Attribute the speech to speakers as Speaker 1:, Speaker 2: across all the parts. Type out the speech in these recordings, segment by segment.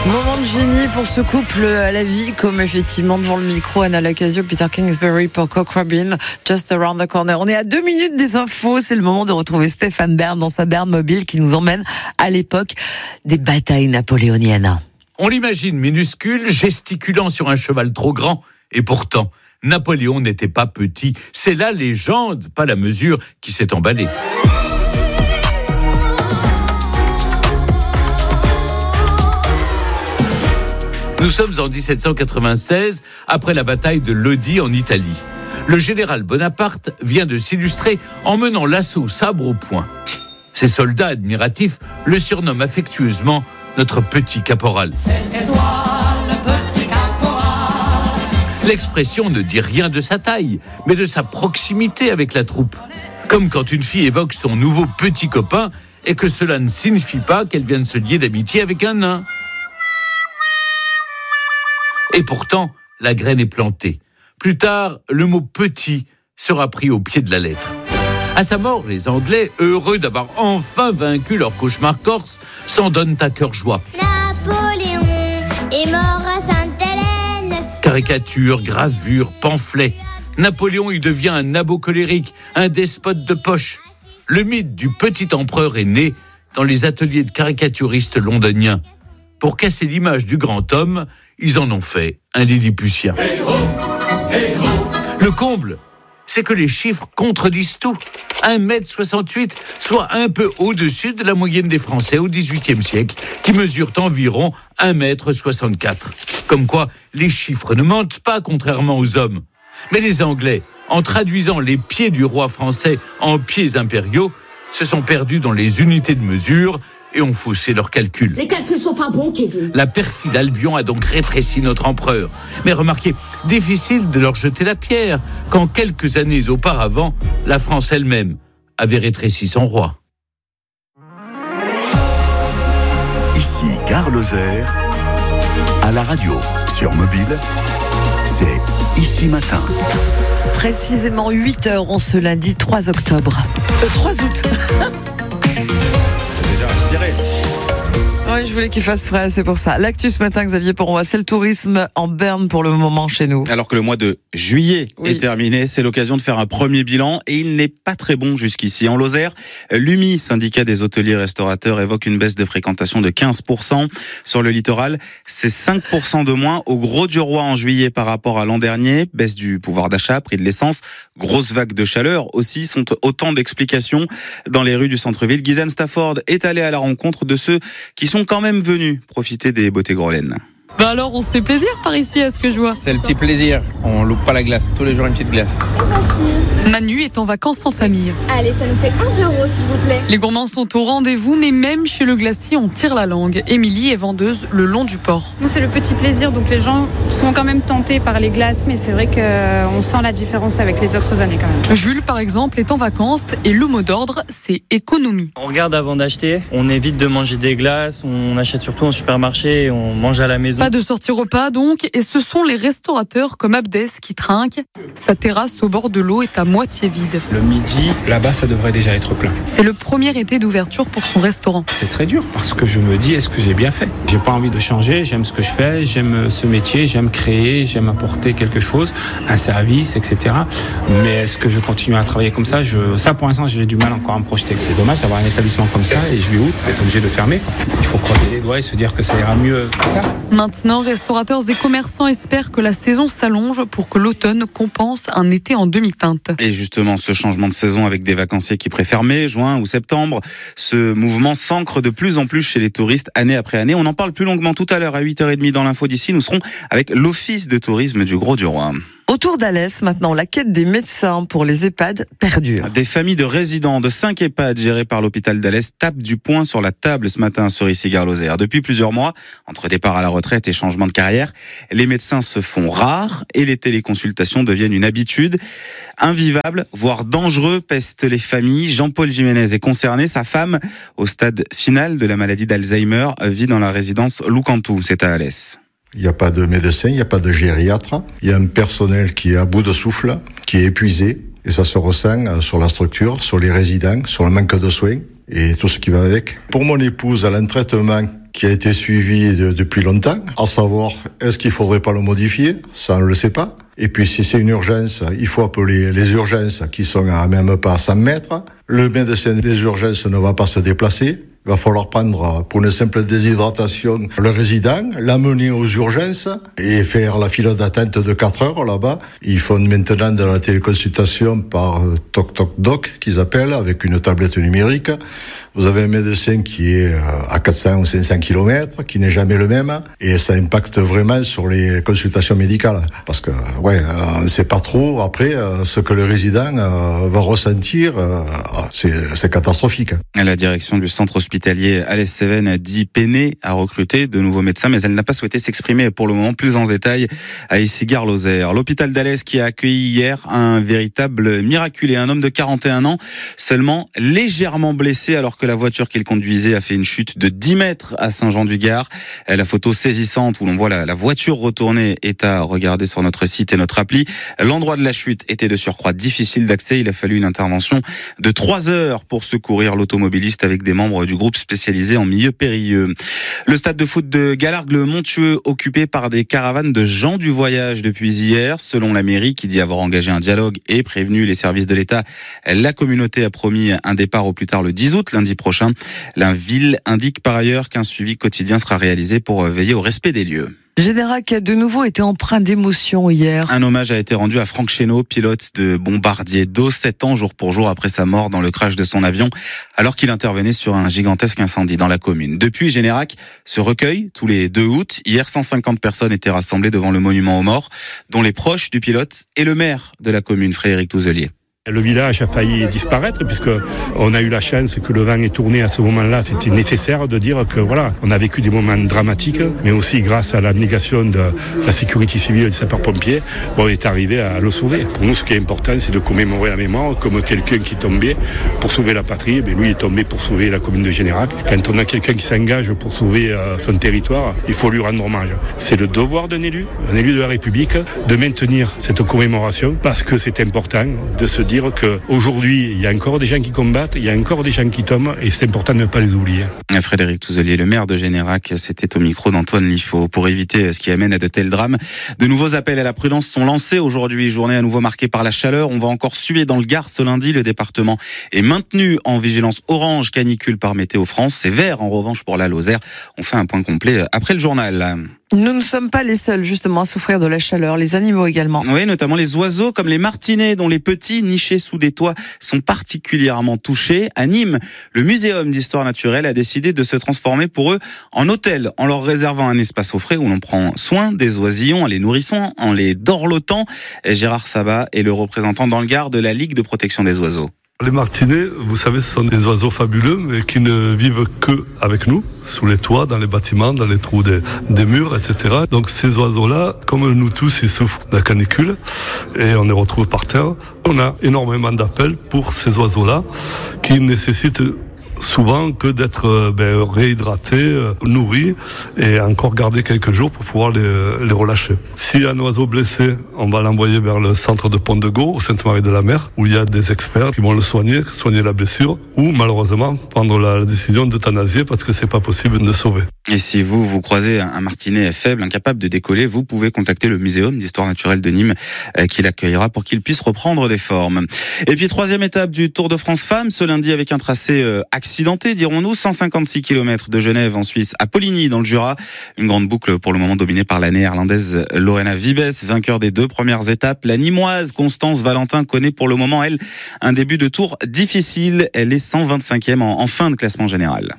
Speaker 1: Moment de génie pour ce couple à la vie, comme effectivement devant le micro, Anna Lacazio, Peter Kingsbury pour Cock Robin, Just Around the Corner. On est à 2 minutes des infos, c'est le moment de retrouver Stéphane Bern dans sa Bern mobile qui nous emmène à l'époque des batailles napoléoniennes.
Speaker 2: On l'imagine minuscule, gesticulant sur un cheval trop grand, et pourtant, Napoléon n'était pas petit. C'est la légende, pas la mesure, qui s'est emballée. Nous sommes en 1796, après la bataille de Lodi en Italie. Le général Bonaparte vient de s'illustrer en menant l'assaut sabre au poing. Ses soldats admiratifs le surnomment affectueusement notre petit caporal.
Speaker 3: C'était toi, le petit caporal.
Speaker 2: L'expression ne dit rien de sa taille, mais de sa proximité avec la troupe. Comme quand une fille évoque son nouveau petit copain et que cela ne signifie pas qu'elle vient de se lier d'amitié avec un nain. Et pourtant, la graine est plantée. Plus tard, le mot « petit » sera pris au pied de la lettre. À sa mort, les Anglais, heureux d'avoir enfin vaincu leur cauchemar corse, s'en donnent à cœur joie.
Speaker 4: Napoléon est mort à Sainte-Hélène.
Speaker 2: Caricatures, gravures, pamphlets. Napoléon y devient un abo colérique, un despote de poche. Le mythe du petit empereur est né dans les ateliers de caricaturistes londoniens. Pour casser l'image du grand homme, ils en ont fait un lilliputien. Le comble, c'est que les chiffres contredisent tout. 1m68, soit un peu au-dessus de la moyenne des Français au XVIIIe siècle, qui mesurent environ 1m64. Comme quoi, les chiffres ne mentent pas, contrairement aux hommes. Mais les Anglais, en traduisant les pieds du roi français en pieds impériaux, se sont perdus dans les unités de mesure et ont faussé leurs calculs.
Speaker 5: Les calculs sont pas bons, Kevin.
Speaker 2: La perfide Albion a donc rétréci notre empereur. Mais remarquez, difficile de leur jeter la pierre, quand quelques années auparavant, la France elle-même avait rétréci son roi.
Speaker 6: Ici Gare Lozère, à la radio, sur mobile, c'est Ici Matin.
Speaker 1: Précisément 8h, on se lundi 3 octobre. 3 août.
Speaker 7: Déjà inspiré.
Speaker 1: Oui, je voulais qu'il fasse frais, c'est pour ça. L'actu ce matin, Xavier Poron, c'est le tourisme en Berne pour le moment chez nous.
Speaker 7: Alors que le mois de juillet est terminé, c'est l'occasion de faire un premier bilan et il n'est pas très bon jusqu'ici. En Lozère, l'UMI, syndicat des hôteliers restaurateurs, évoque une baisse de fréquentation de 15%. Sur le littoral, c'est 5% de moins au Grau-du-Roi en juillet par rapport à l'an dernier. Baisse du pouvoir d'achat, prix de l'essence, grosse vague de chaleur aussi, sont autant d'explications dans les rues du centre-ville. Ghislaine Stafford est allée à la rencontre de ceux qui sont quand même venus profiter des beautés groslaines.
Speaker 8: Bah alors on se fait plaisir par ici à ce que je vois.
Speaker 9: C'est le petit plaisir, on loupe pas la glace, tous les jours une petite glace.
Speaker 8: Merci. Manu est en vacances en famille.
Speaker 10: Allez, ça nous fait 11 € s'il vous plaît.
Speaker 8: Les gourmands sont au rendez-vous, mais même chez le glacier on tire la langue. Émilie est vendeuse le long du port.
Speaker 11: Nous c'est le petit plaisir, donc les gens sont quand même tentés par les glaces, mais c'est vrai qu'on sent la différence avec les autres années quand même.
Speaker 8: Jules par exemple est en vacances et le mot d'ordre c'est économie.
Speaker 12: On regarde avant d'acheter, on évite de manger des glaces, on achète surtout en supermarché et on mange à la maison.
Speaker 8: Pas de sortie repas donc, et ce sont les restaurateurs comme Abdes qui trinquent. Sa terrasse au bord de l'eau est à moitié vide.
Speaker 13: Le midi, là-bas, ça devrait déjà être plein.
Speaker 8: C'est le premier été d'ouverture pour son restaurant.
Speaker 13: C'est très dur parce que je me dis, est-ce que j'ai bien fait ? J'ai pas envie de changer, j'aime ce que je fais, j'aime ce métier, j'aime créer, j'aime apporter quelque chose, un service, etc. Mais est-ce que je continue à travailler comme ça ? Ça, pour l'instant, j'ai du mal encore à me projeter. C'est dommage d'avoir un établissement comme ça et juillet-août, c'est obligé de fermer. Il faut croiser les doigts et se dire que ça ira mieux plus tard.
Speaker 8: Maintenant, restaurateurs et commerçants espèrent que la saison s'allonge pour que l'automne compense un été en demi-teinte.
Speaker 7: Et justement, ce changement de saison avec des vacanciers qui préfèrent mai, juin ou septembre, ce mouvement s'ancre de plus en plus chez les touristes année après année. On en parle plus longuement tout à l'heure à 8h30 dans l'info d'ici. Nous serons avec l'Office de tourisme du Grau-du-Roi.
Speaker 1: Autour d'Alès, maintenant, la quête des médecins pour les EHPAD perdure.
Speaker 7: Des familles de résidents de 5 EHPAD gérés par l'hôpital d'Alès tapent du poing sur la table ce matin sur Issy-Gare Lozère. Depuis plusieurs mois, entre départ à la retraite et changement de carrière, les médecins se font rares et les téléconsultations deviennent une habitude. Invivable, voire dangereux, pestent les familles. Jean-Paul Jiménez est concerné. Sa femme, au stade final de la maladie d'Alzheimer, vit dans la résidence Loucantou. C'est à Alès.
Speaker 14: Il n'y a pas de médecin, il n'y a pas de gériatre. Il y a un personnel qui est à bout de souffle, qui est épuisé. Et ça se ressent sur la structure, sur les résidents, sur le manque de soins et tout ce qui va avec. Pour mon épouse, elle a un traitement qui a été suivi depuis longtemps, à savoir, est-ce qu'il faudrait pas le modifier? Ça, on ne le sait pas. Et puis, si c'est une urgence, il faut appeler les urgences qui sont à même pas 100 mètres. Le médecin des urgences ne va pas se déplacer. Il va falloir prendre, pour une simple déshydratation, le résident, l'amener aux urgences et faire la file d'attente de 4 heures là-bas. Ils font maintenant de la téléconsultation par toc-toc-doc, qu'ils appellent, avec une tablette numérique. Vous avez un médecin qui est à 400 ou 500 km, qui n'est jamais le même, et ça impacte vraiment sur les consultations médicales. Parce que, on ne sait pas trop, après, ce que le résident va ressentir, c'est catastrophique.
Speaker 7: La direction du centre hospitalier Alès-Cévennes a dit peiner à recruter de nouveaux médecins, mais elle n'a pas souhaité s'exprimer pour le moment plus en détail à Issy-Gare-Lozère. L'hôpital d'Alès qui a accueilli hier un véritable miraculé, un homme de 41 ans, seulement légèrement blessé alors que la voiture qu'il conduisait a fait une chute de 10 mètres à Saint-Jean-du-Gard. La photo saisissante où l'on voit la voiture retourner est à regarder sur notre site et notre appli. L'endroit de la chute était de surcroît difficile d'accès. Il a fallu une intervention de 3 heures pour secourir l'automobiliste avec des membres du groupe spécialisé en milieu périlleux. Le stade de foot de Galargues-le-Montueux occupé par des caravanes de gens du voyage depuis hier. Selon la mairie qui dit avoir engagé un dialogue et prévenu les services de l'État, la communauté a promis un départ au plus tard le 10 août, lundi prochain. La ville indique par ailleurs qu'un suivi quotidien sera réalisé pour veiller au respect des lieux.
Speaker 1: Générac a de nouveau été empreint d'émotion hier.
Speaker 7: Un hommage a été rendu à Franck Chénaud, pilote de bombardier d'eau, 7 ans jour pour jour après sa mort dans le crash de son avion, alors qu'il intervenait sur un gigantesque incendie dans la commune. Depuis, Générac se recueille tous les 2 août. Hier, 150 personnes étaient rassemblées devant le monument aux morts, dont les proches du pilote et le maire de la commune, Frédéric Touzelier.
Speaker 5: Le village a failli disparaître puisque on a eu la chance que le vent ait tourné à ce moment-là. C'était nécessaire de dire que on a vécu des moments dramatiques, mais aussi grâce à l'abnégation de la sécurité civile et des sapeurs-pompiers, on est arrivé à le sauver. Pour nous, ce qui est important, c'est de commémorer la mémoire comme quelqu'un qui est tombé pour sauver la patrie. Mais lui est tombé pour sauver la commune de Générac. Quand on a quelqu'un qui s'engage pour sauver son territoire, il faut lui rendre hommage. C'est le devoir d'un élu de la République, de maintenir cette commémoration parce que c'est important de se dire qu'aujourd'hui, il y a encore des gens qui combattent, il y a encore des gens qui tombent, et c'est important de ne pas les oublier.
Speaker 7: Frédéric Touzelier, le maire de Générac, c'était au micro d'Antoine Liffaut. Pour éviter ce qui amène à de tels drames, de nouveaux appels à la prudence sont lancés aujourd'hui. Journée à nouveau marquée par la chaleur. On va encore suer dans le Gard ce lundi. Le département est maintenu en vigilance orange canicule par Météo France. C'est vert en revanche pour la Lozère. On fait un point complet après le journal.
Speaker 1: Nous ne sommes pas les seuls justement à souffrir de la chaleur, les animaux également.
Speaker 7: Oui, notamment les oiseaux comme les martinets dont les petits nichés sous des toits sont particulièrement touchés. À Nîmes, le Muséum d'histoire naturelle a décidé de se transformer pour eux en hôtel en leur réservant un espace au frais où l'on prend soin des oisillons en les nourrissant, en les dorlotant. Gérard Sabat est le représentant dans le Gard de la Ligue de protection des oiseaux.
Speaker 15: Les martinets, vous savez, ce sont des oiseaux fabuleux, mais qui ne vivent que avec nous, sous les toits, dans les bâtiments, dans les trous des murs, etc. Donc ces oiseaux-là, comme nous tous, ils souffrent de la canicule, et on les retrouve par terre. On a énormément d'appels pour ces oiseaux-là, qui nécessitent souvent que d'être réhydratés, nourris et encore garder quelques jours pour pouvoir les relâcher. Si un oiseau blessé, on va l'envoyer vers le centre de Pont-de-Gau, au Sainte-Marie-de-la-Mer, où il y a des experts qui vont le soigner la blessure, ou malheureusement prendre la décision d'euthanasier parce que c'est pas possible de le sauver.
Speaker 7: Et si vous croisez un martinet faible, incapable de décoller, vous pouvez contacter le Muséum d'histoire naturelle de Nîmes qui l'accueillera pour qu'il puisse reprendre des formes. Et puis 3e étape du Tour de France Femmes, ce lundi avec un tracé accidenté, dirons-nous, 156 km de Genève en Suisse à Poligny dans le Jura. Une grande boucle pour le moment dominée par la néerlandaise Lorena Wiebes, vainqueur des 2 premières étapes. La Nîmoise Constance Valentin connaît pour le moment, elle, un début de tour difficile. Elle est 125e en fin de classement général.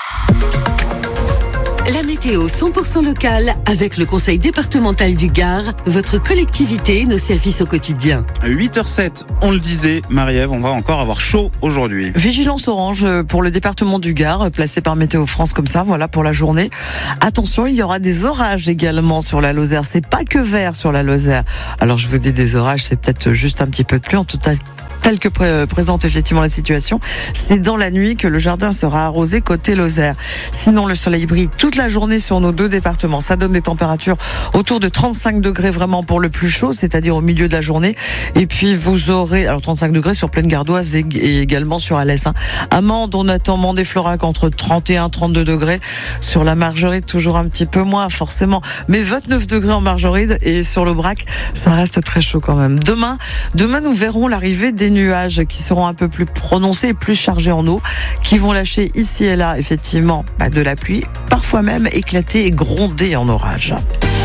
Speaker 16: La météo 100% locale avec le conseil départemental du Gard, votre collectivité, nos services au quotidien.
Speaker 7: 8h07, on le disait, Marie-Ève, on va encore avoir chaud aujourd'hui.
Speaker 1: Vigilance orange pour le département du Gard, placé par Météo France comme ça, voilà pour la journée. Attention, il y aura des orages également sur la Lozère. C'est pas que vert sur la Lozère. Alors je vous dis des orages, c'est peut-être juste un petit peu de pluie. En tout cas, telle que présente effectivement la situation, c'est dans la nuit que le jardin sera arrosé côté Lozère. Sinon, le soleil brille toute la journée sur nos 2 départements. Ça donne des températures autour de 35 degrés vraiment pour le plus chaud, c'est-à-dire au milieu de la journée. Et puis vous aurez 35 degrés sur Plaine Gardoise et également sur Alès. À Mende, on attend Mende et Florac entre 31 et 32 degrés. Sur la Margeride, toujours un petit peu moins forcément, mais 29 degrés en Margeride, et sur l'Aubrac, ça reste très chaud quand même. Demain, nous verrons l'arrivée des nuages qui seront un peu plus prononcés et plus chargés en eau, qui vont lâcher ici et là effectivement de la pluie, parfois même éclater et gronder en orage.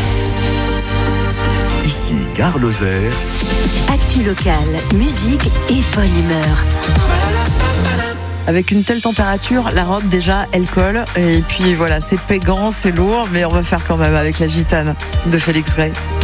Speaker 6: Ici, Gare Lozère.
Speaker 16: Actu locale, musique et bonne humeur.
Speaker 1: Avec une telle température, la robe déjà, elle colle. Et puis voilà, c'est pégant, c'est lourd, mais on va faire quand même avec la gitane de Félix Gray.